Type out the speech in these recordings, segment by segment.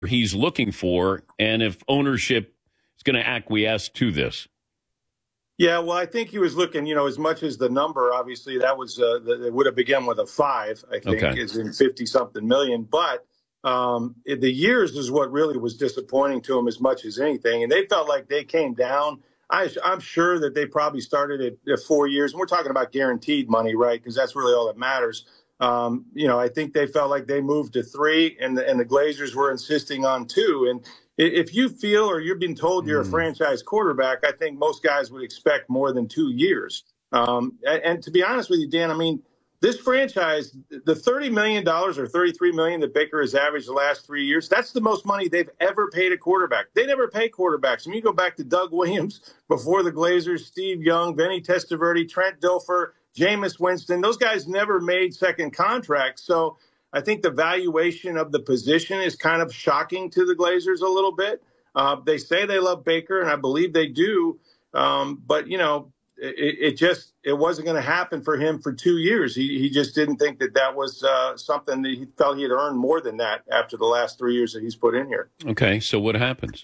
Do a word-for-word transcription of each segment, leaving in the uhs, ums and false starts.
he's looking for, and if ownership is going to acquiesce to this. Yeah, well, I think he was looking, you know, as much as the number, obviously, that was, uh, the, it would have begun with a five, I think, Okay. is in fifty-something million. But um, it, the years is what really was disappointing to him as much as anything. And they felt like they came down. I, I'm sure that they probably started at, at four years. And we're talking about guaranteed money, right? Because that's really all that matters. Um, you know, I think they felt like they moved to three, and the, and the Glazers were insisting on two. And if you feel or you're being told you're a franchise quarterback, I think most guys would expect more than two years. Um, and, and to be honest with you, Dan, I mean, this franchise, the thirty million dollars or thirty-three million dollars that Baker has averaged the last three years, that's the most money they've ever paid a quarterback. They never pay quarterbacks. I mean, you go back to Doug Williams before the Glazers, Steve Young, Vinny Testaverde, Trent Dilfer, Jameis Winston. Those guys never made second contracts. So I think the valuation of the position is kind of shocking to the Glazers a little bit. Uh, they say they love Baker, and I believe they do. Um, but, you know, it, it just it wasn't going to happen for him for two years. He, he just didn't think that that was uh, something that he felt he had earned more than that after the last three years that he's put in here. Okay, so what happens?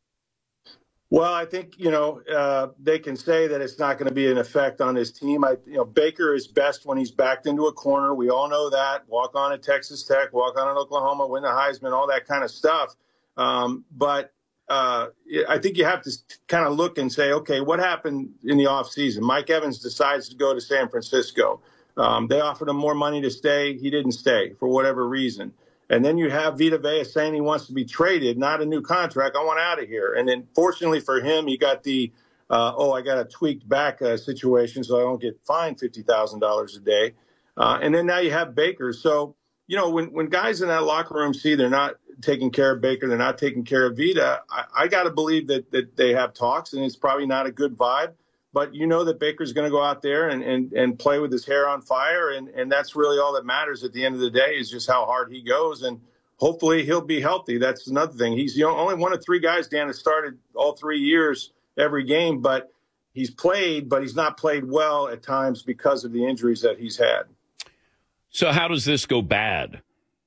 Well, I think, you know, uh, they can say that it's not going to be an effect on his team. I, you know, Baker is best when he's backed into a corner. We all know that. Walk on at Texas Tech, walk on at Oklahoma, win the Heisman, all that kind of stuff. Um, but uh, I think you have to kind of look and say, okay, what happened in the offseason? Mike Evans decides to go to San Francisco. Um, they offered him more money to stay. He didn't stay for whatever reason. And then you have Vita Vea saying he wants to be traded, not a new contract. I want out of here. And then fortunately for him, he got the, uh, oh, I got a tweaked back uh, situation so I don't get fined fifty thousand dollars a day. Uh, and then now you have Baker. So, you know, when, when guys in that locker room see they're not taking care of Baker, they're not taking care of Vita, I, I got to believe that, that they have talks, and it's probably not a good vibe. But you know that Baker's going to go out there and, and, and play with his hair on fire, and, and that's really all that matters at the end of the day is just how hard he goes, and hopefully he'll be healthy. That's another thing. He's the only one of three guys, Dan, that started all three years every game, but he's played, but he's not played well at times because of the injuries that he's had. So how does this go bad?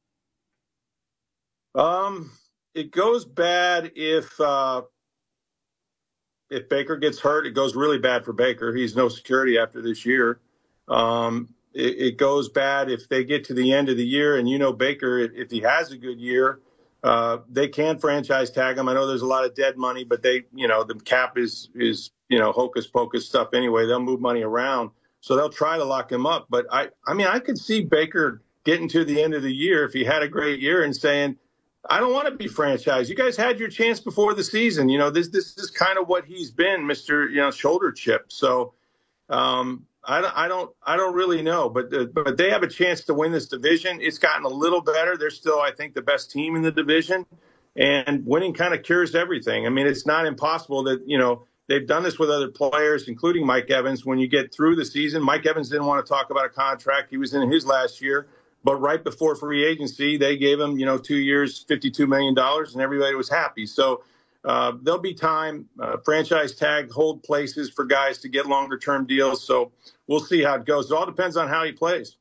Um, it goes bad if uh, – If Baker gets hurt, it goes really bad for Baker. He's no security after this year. Um, it, it goes bad if they get to the end of the year, and you know Baker, if he has a good year, uh, they can franchise tag him. I know there's a lot of dead money, but they, you know, the cap is is you know hocus pocus stuff anyway. They'll move money around, so they'll try to lock him up. But I, I mean, I could see Baker getting to the end of the year if he had a great year and saying, I don't want to be franchised. You guys had your chance before the season. You know, this this is kind of what he's been, Mister You know, shoulder chip. So um, I, don't, I don't I don't really know, but uh, but they have a chance to win this division. It's gotten a little better. They're still, I think, the best team in the division, and winning kind of cures everything. I mean, it's not impossible that you know they've done this with other players, including Mike Evans. When you get through the season, Mike Evans didn't want to talk about a contract. He was in his last year. But right before free agency, they gave him, you know, two years, fifty-two million dollars, and everybody was happy. So uh, there'll be time, uh, franchise tag, hold places for guys to get longer-term deals. So we'll see how it goes. It all depends on how he plays.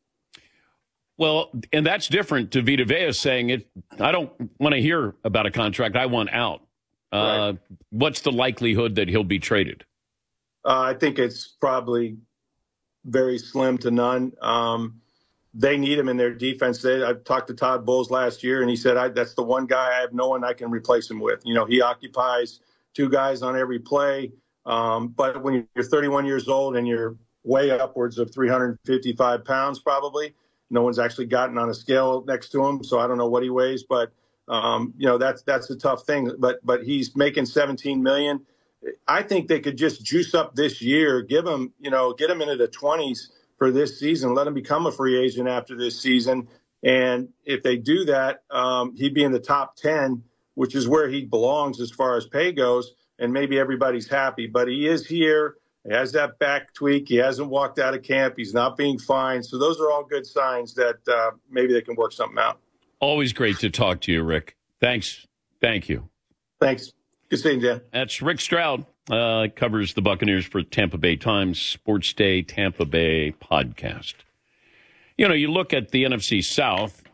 Well, and that's different to Vita Vea saying it. I don't want to hear about a contract. I want out. Uh, right. What's the likelihood that he'll be traded? Uh, I think it's probably very slim to none. Um, They need him in their defense. They, I talked to Todd Bowles last year, and he said, I, that's the one guy I have no one I can replace him with. You know, he occupies two guys on every play. Um, but when you're thirty-one years old and you're way upwards of three hundred fifty-five pounds, probably, no one's actually gotten on a scale next to him, so I don't know what he weighs. But, um, you know, that's that's a tough thing. But but he's making seventeen million dollars. I think they could just juice up this year, give him, you know, get him into the twenties for this season, let him become a free agent after this season. And if they do that, um, he'd be in the top ten, which is where he belongs as far as pay goes, and maybe everybody's happy. But he is here. He has that back tweak. He hasn't walked out of camp. He's not being fined. So those are all good signs that uh, maybe they can work something out. Always great to talk to you, Rick. Thanks. Thank you. Thanks. Good seeing you, Dan. That's Rick Stroud. Uh, covers the Buccaneers for Tampa Bay Times, Sports Day, Tampa Bay podcast. You know, you look at the N F C South,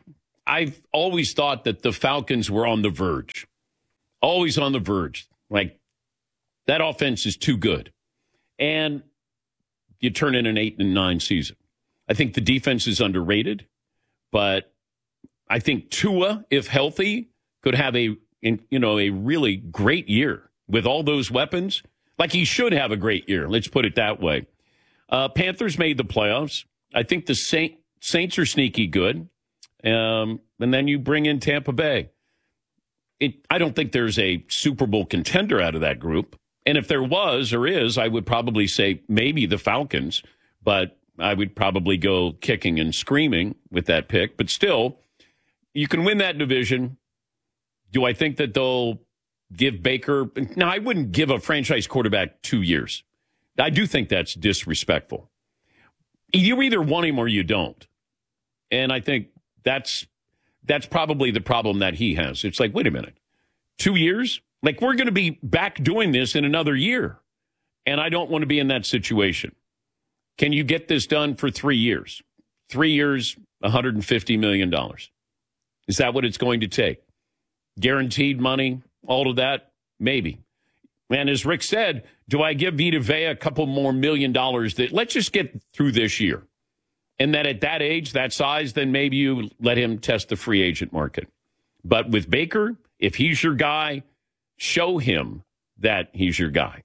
I've always thought that the Falcons were on the verge, always on the verge. Like, that offense is too good. And you turn in an eight and nine season. I think the defense is underrated, but I think Tua, if healthy, could have a, you know, a really great year with all those weapons. Like, he should have a great year. Let's put it that way. Uh, Panthers made the playoffs. I think the Saint, Saints are sneaky good. Um, and then you bring in Tampa Bay. It, I don't think there's a Super Bowl contender out of that group. And if there was or is, I would probably say maybe the Falcons. But I would probably go kicking and screaming with that pick. But still, you can win that division. Do I think that they'll give Baker? No, I wouldn't give a franchise quarterback two years. I do think that's disrespectful. You either want him or you don't. And I think that's that's probably the problem that he has. It's like, wait a minute, two years? Like, we're going to be back doing this in another year. And I don't want to be in that situation. Can you get this done for three years? Three years, one hundred fifty million dollars. Is that what it's going to take? Guaranteed money, all of that? Maybe. And as Rick said, do I give Vita Vea a couple more million dollars that let's just get through this year? And that at that age, that size, then maybe you let him test the free agent market. But with Baker, if he's your guy, show him that he's your guy.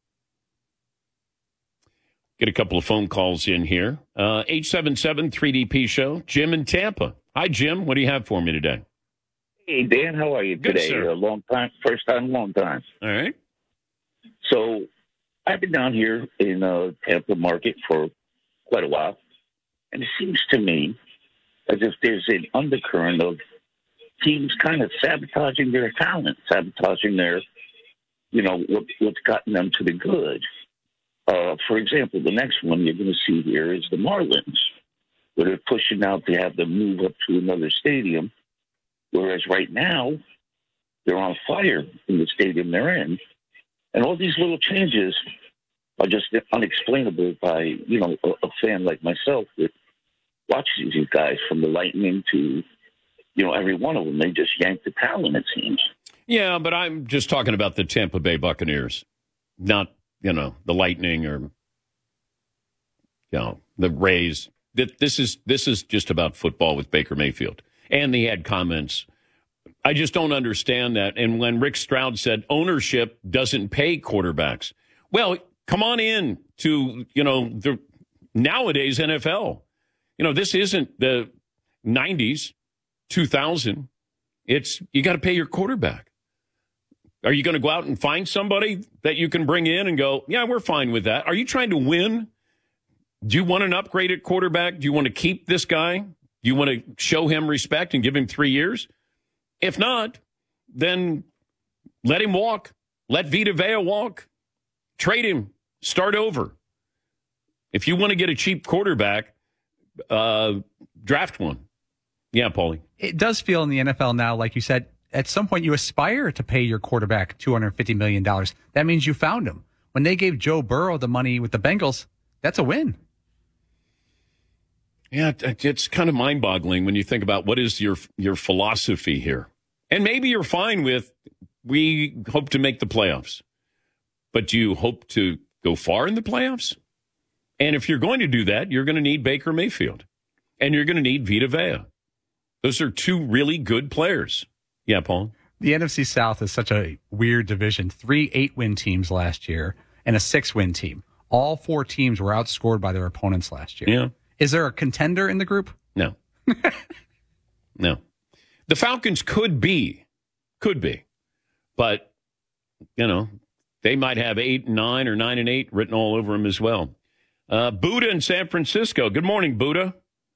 Get a couple of phone calls in here. Uh, eight seven seven three D P show. Jim in Tampa. Hi, Jim. What do you have for me today? Hey, Dan. How are you Good, today? sir. A long time, first time, long time. All right. So I've been down here in uh, Tampa market for quite a while, and it seems to me as if there's an undercurrent of teams kind of sabotaging their talent, sabotaging their, you know, what, what's gotten them to the good. Uh, for example, the next one you're going to see here is the Marlins, where they're pushing out to have them move up to another stadium, whereas right now they're on fire in the stadium they're in. And all these little changes are just unexplainable by, you know, a, a fan like myself that watches these guys from the Lightning to, you know, every one of them. They just yank the talent, it seems. Yeah, but I'm just talking about the Tampa Bay Buccaneers, not, you know, the Lightning or, you know, the Rays. This is this is just about football with Baker Mayfield. And he had comments. I just don't understand that. And when Rick Stroud said ownership doesn't pay quarterbacks, well, come on in to, you know, the nowadays N F L. You know, this isn't the nineties, two thousand. It's you got to pay your quarterback. Are you going to go out and find somebody that you can bring in and go, yeah, we're fine with that? Are you trying to win? Do you want an upgraded quarterback? Do you want to keep this guy? Do you want to show him respect and give him three years? If not, then let him walk. Let Vita Vea walk. Trade him. Start over. If you want to get a cheap quarterback, uh, draft one. Yeah, Paulie. It does feel in the N F L now, like you said, at some point you aspire to pay your quarterback two hundred fifty million dollars. That means you found him. When they gave Joe Burrow the money with the Bengals, that's a win. Yeah, it's kind of mind-boggling when you think about what is your your philosophy here. And maybe you're fine with, we hope to make the playoffs. But do you hope to go far in the playoffs? And if you're going to do that, you're going to need Baker Mayfield. And you're going to need Vita Vea. Those are two really good players. Yeah, Paul? The N F C South is such a weird division. Three eight-win teams last year and a six-win team. All four teams were outscored by their opponents last year. Yeah. Is there a contender in the group? No. No. The Falcons could be. Could be. But, you know, they might have eight and nine or nine and eight written all over them as well. Uh, Buddha in San Francisco. Good morning, Buddha.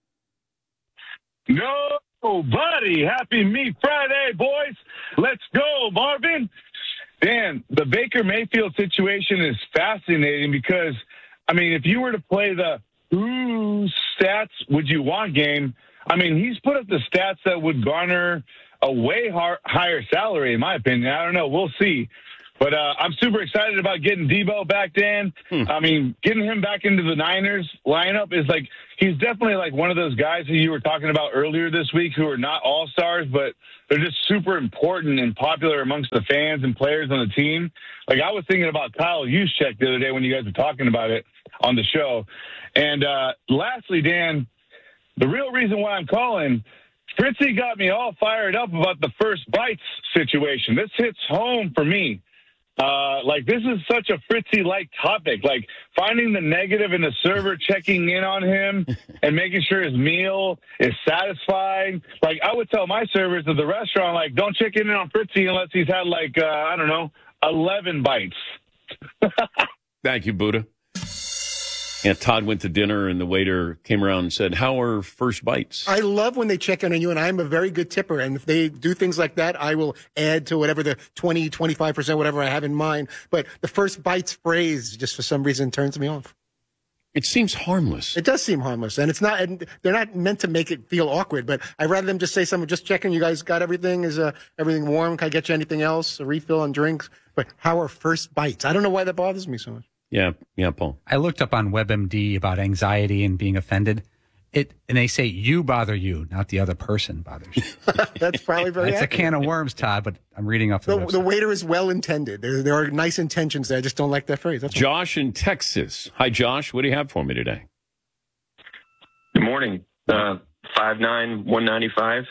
No, buddy. Happy Meat Friday, boys. Let's go, Marvin. Dan, the Baker Mayfield situation is fascinating because, I mean, if you were to play the who stats would you want game, I mean, he's put up the stats that would garner a way har- higher salary, in my opinion. I don't know. We'll see. But uh, I'm super excited about getting Debo back, Dan. Hmm. I mean, getting him back into the Niners lineup is like, he's definitely like one of those guys who you were talking about earlier this week who are not all-stars, but they're just super important and popular amongst the fans and players on the team. Like, I was thinking about Kyle Juszczyk the other day when you guys were talking about it on the show. And uh, lastly, Dan, the real reason why I'm calling, Fritzy got me all fired up about the first bites situation. This hits home for me. Uh, like, this is such a Fritzy-like topic. Like, finding the negative in the server, checking in on him, and making sure his meal is satisfying. Like, I would tell my servers at the restaurant, like, don't check in on Fritzy unless he's had, like, uh, I don't know, eleven bites. Thank you, Buddha. Yeah, Todd went to dinner, and the waiter came around and said, how are first bites? I love when they check in on you, and I'm a very good tipper. And if they do things like that, I will add to whatever the twenty, twenty-five percent, whatever I have in mind. But the first bites phrase, just for some reason, turns me off. It seems harmless. It does seem harmless, and it's not. And they're not meant to make it feel awkward. But I'd rather them just say something. Just checking, you guys got everything? Is uh, everything warm? Can I get you anything else? A refill on drinks? But how are first bites? I don't know why that bothers me so much. Yeah, yeah, Paul. I looked up on WebMD about anxiety and being offended. It and they say you bother you, not the other person bothers you. That's probably very It's accurate. a can of worms, Todd, but I'm reading off the The, website. the waiter is well intended. There, there are nice intentions there. I just don't like that phrase. That's all. Josh in Texas. Hi, Josh. What do you have for me today? Good morning. Uh, five nine, one ninety-five.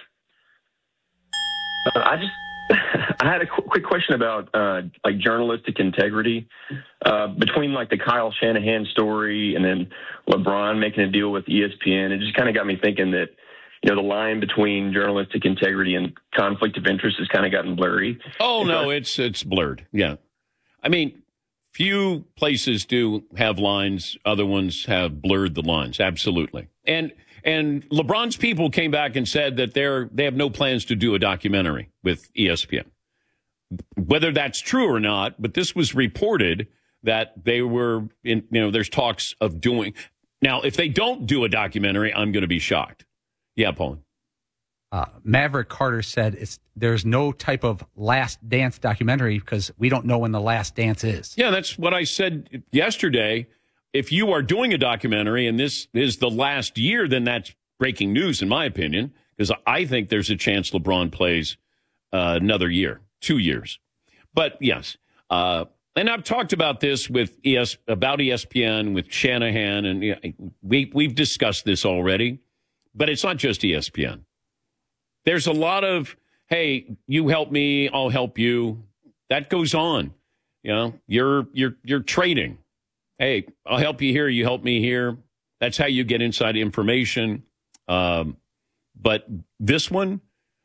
Uh, I just I had a qu- quick question about uh, like journalistic integrity uh, between like the Kyle Shanahan story and then LeBron making a deal with E S P N. It just kind of got me thinking that, you know, the line between journalistic integrity and conflict of interest has kind of gotten blurry. Oh, no, it's it's blurred. Yeah. I mean, few places do have lines. Other ones have blurred the lines. Absolutely. And and LeBron's people came back and said that they're they have no plans to do a documentary with E S P N. Whether that's true or not, but this was reported that they were in, you know, there's talks of doing. Now, if they don't do a documentary, I'm going to be shocked. Yeah, Paul. Uh, Maverick Carter said it's there's no type of Last Dance documentary because we don't know when the Last Dance is. Yeah, that's what I said yesterday. If you are doing a documentary and this is the last year, then that's breaking news, in my opinion, because I think there's a chance LeBron plays uh, another year, two years. But yes, uh, and I've talked about this with E S about E S P N with Shanahan, and you know, we we've discussed this already. But it's not just E S P N. There's a lot of, hey, you help me, I'll help you. That goes on. You know, you're you're you're trading. Hey, I'll help you here, you help me here. That's how you get inside information. Um, but this one,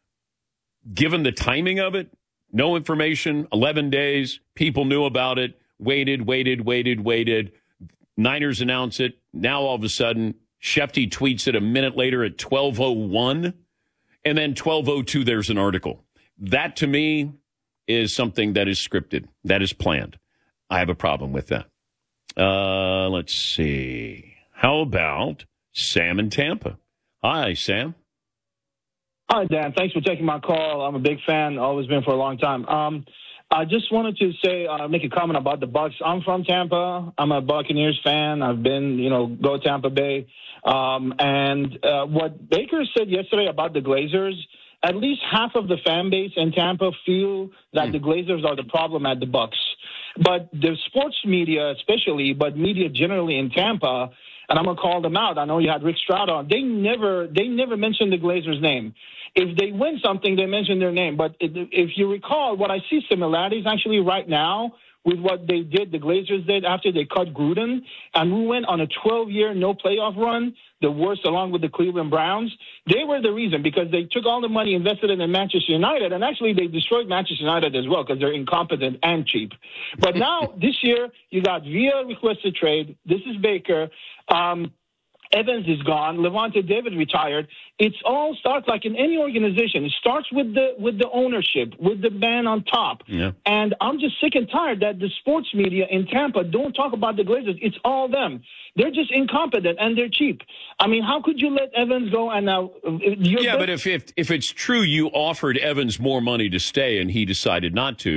given the timing of it, no information, eleven days, people knew about it, waited, waited, waited, waited. Niners announce it. Now all of a sudden, Shefty tweets it a minute later at twelve oh one, and then twelve oh two, there's an article. That, to me, is something that is scripted, that is planned. I have a problem with that. Uh, let's see. How about Sam in Tampa? Hi, Sam. Hi, Dan. Thanks for taking my call. I'm a big fan, always been for a long time. Um, I just wanted to say, uh, make a comment about the Bucs. I'm from Tampa. I'm a Buccaneers fan. I've been, you know, go Tampa Bay. Um, and uh, what Baker said yesterday about the Glazers, at least half of the fan base in Tampa feel that mm. the Glazers are the problem at the Bucs. But the sports media especially, but media generally in Tampa, and I'm going to call them out. I know you had Rick Stroud on. They never they never mentioned the Glazers' name. If they win something, they mention their name. But if you recall, what I see similarities actually right now with what they did, the Glazers did after they cut Gruden, and we went on a twelve-year no playoff run, the worst along with the Cleveland Browns. They were the reason because they took all the money, invested it in Manchester United, and actually they destroyed Manchester United as well because they're incompetent and cheap. But now this year you got Villa requested trade. This is Baker. Um, Evans is gone. Levante David retired. It's all starts like in any organization. It starts with the with the ownership, with the man on top. Yeah. And I'm just sick and tired that the sports media in Tampa don't talk about the Glazers. It's all them. They're just incompetent and they're cheap. I mean, how could you let Evans go and now? You're yeah, but if, if if it's true, you offered Evans more money to stay and he decided not to.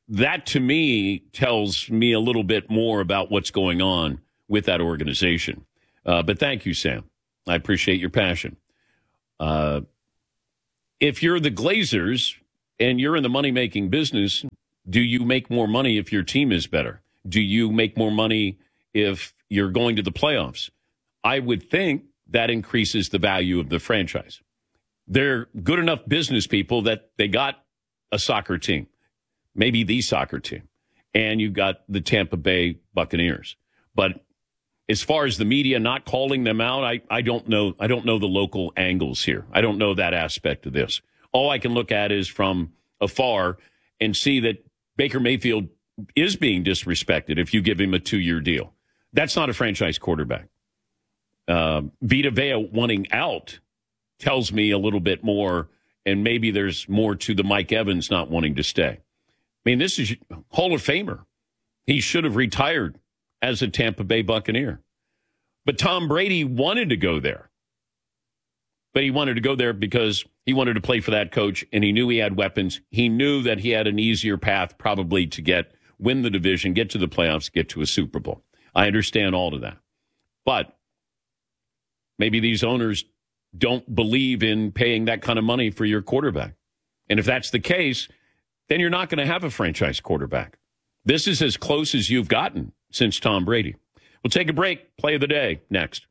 that to me tells me a little bit more about what's going on with that organization. Uh, but thank you, Sam. I appreciate your passion. Uh, if you're the Glazers and you're in the money-making business, do you make more money if your team is better? Do you make more money if you're going to the playoffs? I would think that increases the value of the franchise. They're good enough business people that they got a soccer team, maybe the soccer team, and you got the Tampa Bay Buccaneers. But as far as the media not calling them out, I, I don't know. I don't know the local angles here. I don't know that aspect of this. All I can look at is from afar and see that Baker Mayfield is being disrespected if you give him a two-year deal. That's not a franchise quarterback. Uh, Vita Vea wanting out tells me a little bit more, and maybe there's more to the Mike Evans not wanting to stay. I mean, this is Hall of Famer. He should have retired as a Tampa Bay Buccaneer. But Tom Brady wanted to go there. But he wanted to go there because he wanted to play for that coach, and he knew he had weapons. He knew that he had an easier path probably to get win the division, get to the playoffs, get to a Super Bowl. I understand all of that. But maybe these owners don't believe in paying that kind of money for your quarterback. And if that's the case, then you're not going to have a franchise quarterback. This is as close as you've gotten since Tom Brady. We'll take a break. Play of the day next.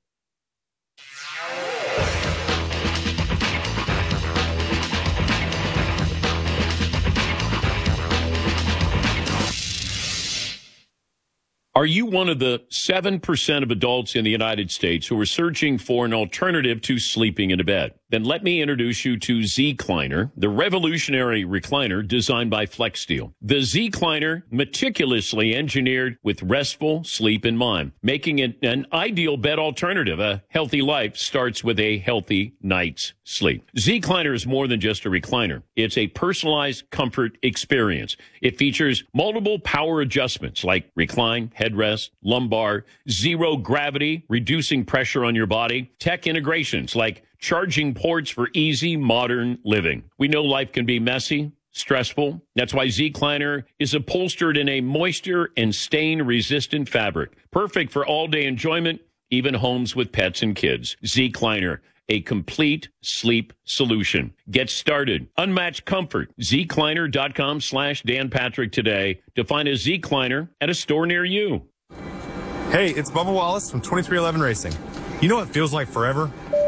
Are you one of the seven percent of adults in the United States who are searching for an alternative to sleeping in a bed? Then let me introduce you to Zecliner, the revolutionary recliner designed by FlexSteel. The Zecliner, meticulously engineered with restful sleep in mind, making it an ideal bed alternative. A healthy life starts with a healthy night's sleep. Zecliner is more than just a recliner. It's a personalized comfort experience. It features multiple power adjustments like recline, headrest, lumbar, zero gravity, reducing pressure on your body, tech integrations like charging ports for easy modern living. We know life can be messy, stressful. That's why Zecliner is upholstered in a moisture and stain-resistant fabric. Perfect for all-day enjoyment, even homes with pets and kids. Zecliner, a complete sleep solution. Get started. Unmatched comfort. Zecliner.com slash Dan Patrick today to find a Zecliner at a store near you. Hey, it's Bubba Wallace from twenty-three eleven Racing. You know what feels like forever?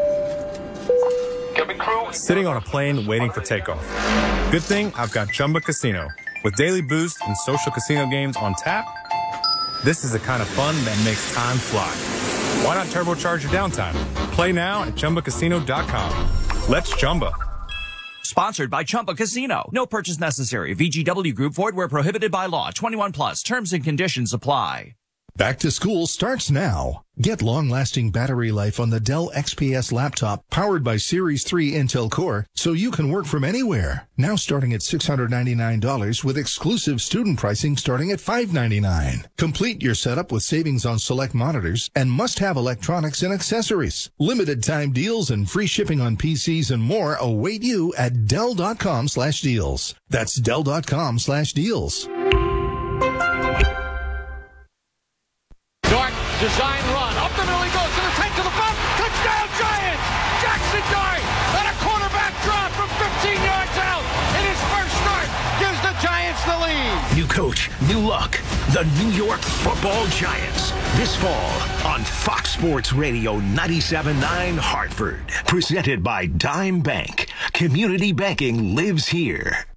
Sitting on a plane waiting for takeoff. Good thing I've got Chumba Casino. With daily boost and social casino games on tap, this is the kind of fun that makes time fly. Why not turbocharge your downtime? Play now at Chumba Casino dot com. Let's Chumba. Sponsored by Chumba Casino. No purchase necessary. V G W Group. Void where prohibited by law. twenty-one plus. Terms and conditions apply. Back to school starts now. Get long-lasting battery life on the Dell X P S laptop powered by Series three Intel Core so you can work from anywhere. Now starting at six hundred ninety-nine dollars with exclusive student pricing starting at five hundred ninety-nine dollars. Complete your setup with savings on select monitors and must-have electronics and accessories. Limited time deals and free shipping on P Cs and more await you at Dell.com slash deals. That's Dell.com slash deals. Design run. Up the middle he goes to the tank to the front. Touchdown Giants! Jackson Dart and a quarterback drop from fifteen yards out in his first start gives the Giants the lead. New coach, new luck. The New York Football Giants. This fall on Fox Sports Radio ninety-seven point nine Hartford. Presented by Dime Bank. Community banking lives here.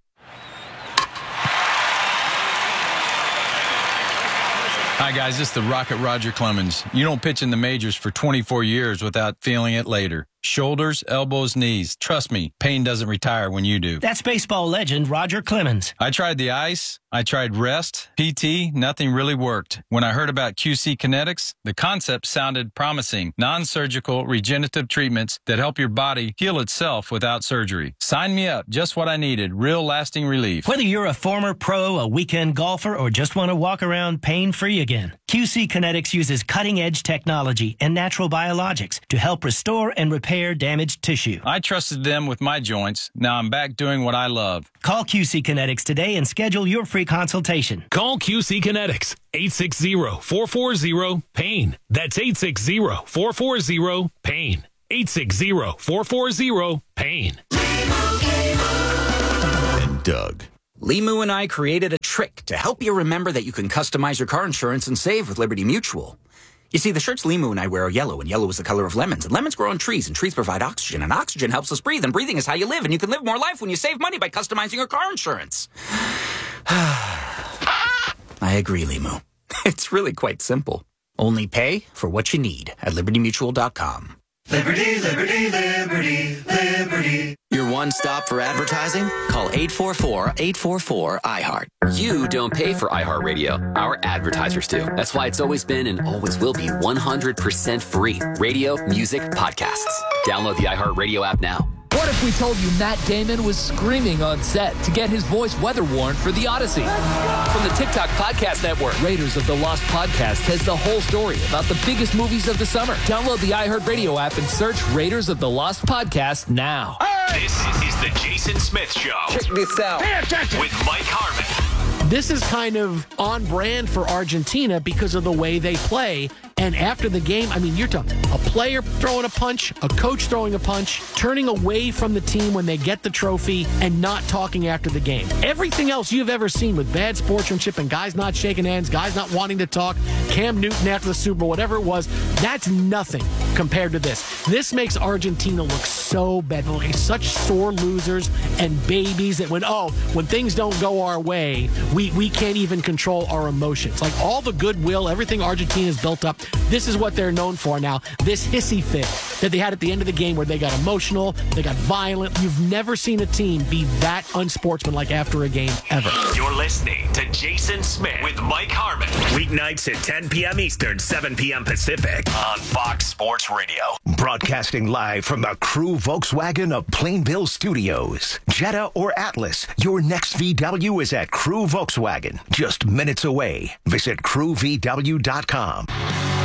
Hi, guys. This is the Rocket Roger Clemens. You don't pitch in the majors for twenty-four years without feeling it later. Shoulders, elbows, knees. Trust me, pain doesn't retire when you do. That's baseball legend Roger Clemens. I tried the ice. I tried rest, P T. Nothing really worked. When I heard about Q C Kinetics, the concept sounded promising. Non-surgical regenerative treatments that help your body heal itself without surgery. Sign me up. Just what I needed. Real lasting relief. Whether you're a former pro, a weekend golfer, or just want to walk around pain-free again, Q C Kinetics uses cutting-edge technology and natural biologics to help restore and repair damaged tissue. I trusted them with my joints. Now I'm back doing what I love. Call Q C Kinetics today and schedule your free consultation. Call Q C Kinetics, eight six zero, four four zero, pain. That's eight six zero, four four zero, pain. eight six zero, four four zero, pain. And Doug. Limu and I created a trick to help you remember that you can customize your car insurance and save with Liberty Mutual. You see, the shirts Limu and I wear are yellow, and yellow is the color of lemons, and lemons grow on trees, and trees provide oxygen, and oxygen helps us breathe, and breathing is how you live, and you can live more life when you save money by customizing your car insurance. I agree, Limu. It's really quite simple. Only pay for what you need at liberty mutual dot com. Liberty, liberty, liberty, liberty. Your one stop for advertising? Call eight four four, eight four four, I heart. You don't pay for iHeartRadio. Our advertisers do. That's why it's always been and always will be one hundred percent free. Radio, music, podcasts. Download the iHeartRadio app now. What if we told you Matt Damon was screaming on set to get his voice weather worn for The Odyssey? From the TikTok Podcast Network, Raiders of the Lost Podcast has the whole story about the biggest movies of the summer. Download the iHeartRadio app and search Raiders of the Lost Podcast now. This is the Jason Smith Show. Check this out. With Mike Harmon. This is kind of on brand for Argentina because of the way they play. And after the game, I mean, you're talking a player throwing a punch, a coach throwing a punch, turning away from the team when they get the trophy, and not talking after the game. Everything else you've ever seen with bad sportsmanship and guys not shaking hands, guys not wanting to talk, Cam Newton after the Super Bowl, whatever it was, that's nothing compared to this. This makes Argentina look so bad. They're like such sore losers and babies that when, oh, when things don't go our way, we, we can't even control our emotions. Like all the goodwill, everything Argentina's built up, this is what they're known for now. This hissy fit that they had at the end of the game where they got emotional, they got violent. You've never seen a team be that unsportsmanlike after a game ever. You're listening to Jason Smith with Mike Harmon. Weeknights at ten p.m. Eastern, seven p.m. Pacific on Fox Sports Radio. Broadcasting live from the Crew Volkswagen of Plainville Studios. Jetta or Atlas, your next V W is at Crew Volkswagen. Just minutes away. Visit crew v w dot com.